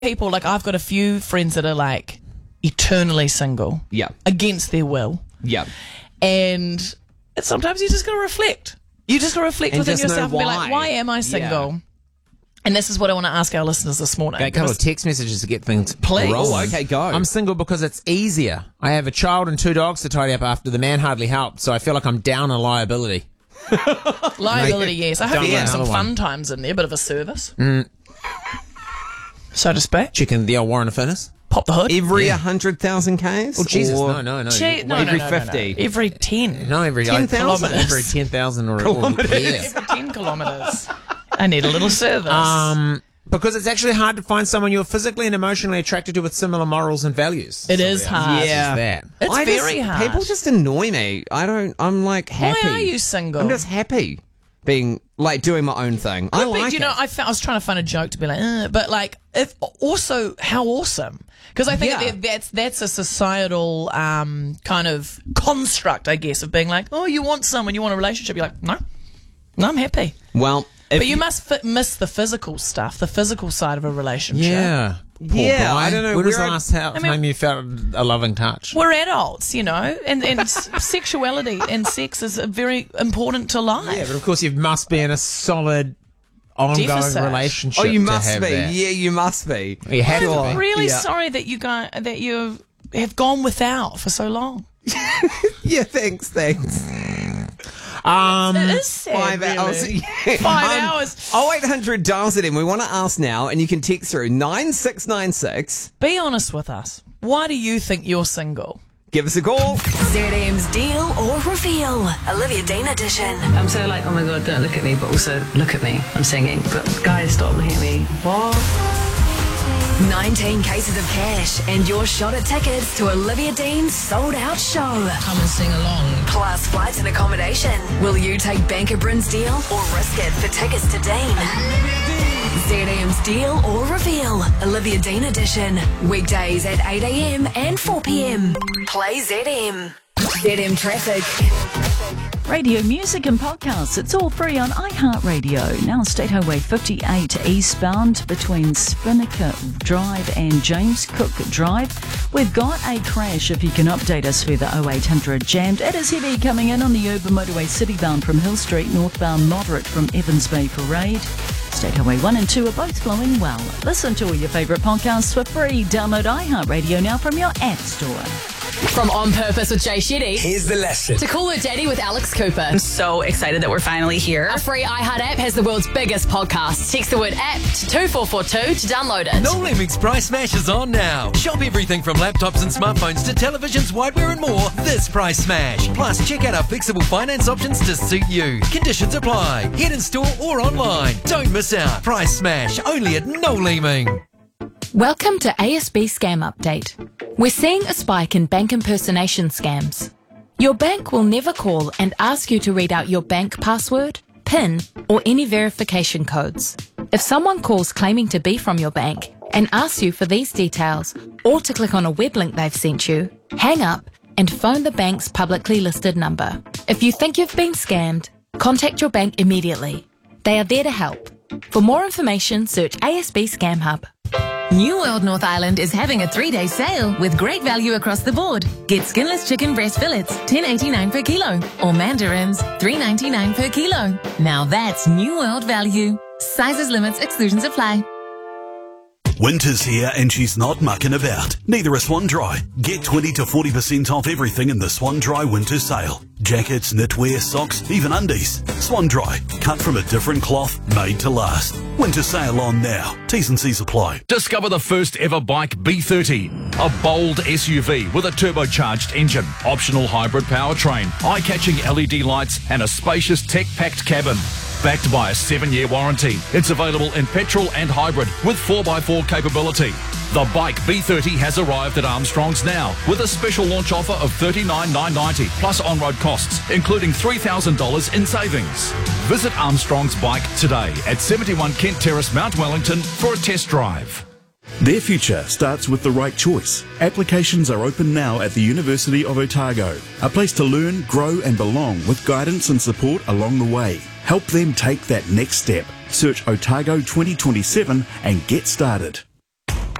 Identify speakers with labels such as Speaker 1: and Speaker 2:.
Speaker 1: people, like I've got a few friends that are like eternally single.
Speaker 2: Yeah.
Speaker 1: Against their will.
Speaker 2: Yeah.
Speaker 1: And sometimes you just got to reflect. You just got to reflect within
Speaker 2: just know
Speaker 1: yourself and be like, why am I single?
Speaker 2: Yeah.
Speaker 1: And this is what I want to ask our listeners this morning.
Speaker 3: A couple of text messages to get things
Speaker 1: Please.
Speaker 3: rolling.
Speaker 2: Oh, okay, go.
Speaker 3: I'm single because it's easier. I have a child and 2 dogs to tidy up after. The man hardly helped, so I feel like I'm down on liability.
Speaker 1: Liability, yes. I hope
Speaker 3: Don't
Speaker 1: you
Speaker 3: let
Speaker 1: have some
Speaker 3: another
Speaker 1: fun
Speaker 3: one.
Speaker 1: times in there, bit of a service. So to speak.
Speaker 3: Chicken, the old Warren of Furness.
Speaker 1: Pop the hood.
Speaker 2: Every 100,000 Ks?
Speaker 3: Oh, Jesus,
Speaker 2: Or
Speaker 3: no.
Speaker 1: Gee, no,
Speaker 2: every
Speaker 1: no,
Speaker 2: 50.
Speaker 1: Every 10.
Speaker 3: No, every
Speaker 2: 10,000.
Speaker 3: kilometres. Every 10,000 or
Speaker 2: Kilometres.
Speaker 3: yeah.
Speaker 1: Every 10 kilometres. I need a little service.
Speaker 3: Because it's actually hard to find someone you're physically and emotionally attracted to with similar morals and values.
Speaker 1: It is hard.
Speaker 2: Yeah.
Speaker 3: That.
Speaker 1: It's very hard.
Speaker 2: People just annoy me. I'm like happy.
Speaker 1: Why are you single?
Speaker 2: I'm just happy being, like, doing my own thing. I
Speaker 1: But,
Speaker 2: like
Speaker 1: you know,
Speaker 2: it.
Speaker 1: I was trying to find a joke to be like, but like, if also how awesome, because I think
Speaker 2: Yeah.
Speaker 1: that's a societal kind of construct, I guess, of being like, oh, you want someone, you want a relationship. You're like, no, I'm happy.
Speaker 2: Well,
Speaker 1: But you must miss the physical stuff, the physical side of a relationship.
Speaker 3: Yeah. Poor
Speaker 2: Yeah,
Speaker 3: guy.
Speaker 2: I don't know,
Speaker 3: When was
Speaker 2: we're-
Speaker 3: the last time you felt a loving touch?
Speaker 1: We're adults, you know, and sexuality and sex is very important to life.
Speaker 3: Yeah, but of course you must be in a solid, ongoing
Speaker 1: Deficit.
Speaker 3: relationship.
Speaker 2: Oh, you
Speaker 3: to
Speaker 2: must
Speaker 3: have
Speaker 2: be.
Speaker 3: that.
Speaker 2: Yeah, you must be.
Speaker 3: You have to
Speaker 1: I'm
Speaker 3: be.
Speaker 1: really
Speaker 2: Yeah.
Speaker 1: sorry that you have gone without for so long.
Speaker 2: Yeah, thanks.
Speaker 1: It is sad,
Speaker 2: 5
Speaker 1: really.
Speaker 2: hours. Yeah.
Speaker 1: 5 hours.
Speaker 2: 0800 dials it in. We want to ask now, and you can text through 9696.
Speaker 1: Be honest with us. Why do you think you're single?
Speaker 2: Give us a call.
Speaker 4: ZM's Deal or Reveal, Olivia Dean edition.
Speaker 5: I'm so like, oh my god, don't look at me, but also look at me. I'm singing, but guys, stop looking at me. What?
Speaker 4: 19 cases of cash and your shot at tickets to Olivia Dean's sold-out show.
Speaker 5: Come and sing along.
Speaker 4: Plus flights and accommodation. Will you take Banker Bryn's deal or risk it for tickets to Dean? ZM's Deal or Reveal, Olivia Dean edition. Weekdays at 8 a.m. and 4 p.m. Play ZM. ZM Traffic.
Speaker 6: Radio music and podcasts, it's all free on iHeartRadio. Now State Highway 58 eastbound between Spinnaker Drive and James Cook Drive. We've got a crash. If you can update us further, 0800 jammed. It is heavy coming in on the urban motorway citybound from Hill Street, northbound moderate from Evans Bay Parade. State Highway 1 and 2 are both flowing well. Listen to all your favourite podcasts for free. Download iHeartRadio now from your app store.
Speaker 7: From On Purpose with Jay Shetty.
Speaker 8: Here's the lesson.
Speaker 7: To Call Her Daddy with Alex Cooper.
Speaker 9: I'm so excited that we're finally here.
Speaker 7: Our free iHeart app has the world's biggest podcast. Text the word app to 2442 to download it.
Speaker 8: No Limits Price Smash is on now. Shop everything from laptops and smartphones to televisions, whiteware and more this Price Smash. Plus, check out our flexible finance options to suit you. Conditions apply. Head in store or online. Don't miss out. Price Smash, only at No Leeming.
Speaker 7: Welcome to ASB Scam Update. We're seeing a spike in bank impersonation scams. Your bank will never call and ask you to read out your bank password, PIN, or any verification codes. If someone calls claiming to be from your bank and asks you for these details or to click on a web link they've sent you, hang up and phone the bank's publicly listed number. If you think you've been scammed, contact your bank immediately. They are there to help. For more information, search ASB Scam Hub.
Speaker 10: New World North Island is having a 3-day sale with great value across the board. Get skinless chicken breast fillets, $10.89 per kilo, or mandarins, $3.99 per kilo. Now that's New World value. Sizes, limits, exclusions apply.
Speaker 11: Winter's here and she's not mucking about. Neither is Swan Dry. Get 20 to 40% off everything in the Swan Dry winter sale. Jackets, knitwear, socks, even undies. Swan Dry, cut from a different cloth, made to last. Winter sale on now. T's and C's apply.
Speaker 12: Discover the first ever bike B30. A bold SUV with a turbocharged engine, optional hybrid powertrain, eye-catching LED lights and a spacious tech-packed cabin. Backed by a 7-year warranty. It's available in petrol and hybrid with 4x4 capability. The bike B30 has arrived at Armstrong's now with a special launch offer of $39,990 plus on-road costs, including $3,000 in savings. Visit Armstrong's Bike today at 71 Kent Terrace, Mount Wellington for a test drive.
Speaker 13: Their future starts with the right choice. Applications are open now at the University of Otago, a place to learn, grow and belong with guidance and support along the way. Help them take that next step. Search Otago 2027 and get started.